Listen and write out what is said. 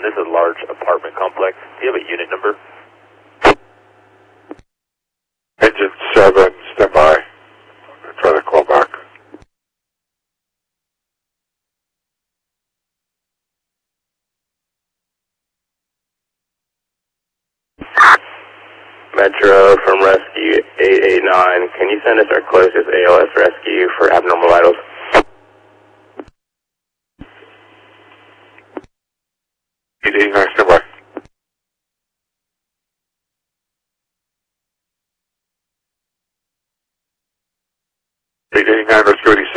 this is a large apartment complex. Do you have a unit number? Engine 7, stand by. Try to call back. Metro from Rescue 889. Can you send us our closest ALS rescue for abnormal vitals? Stand by. 889, rescue 87.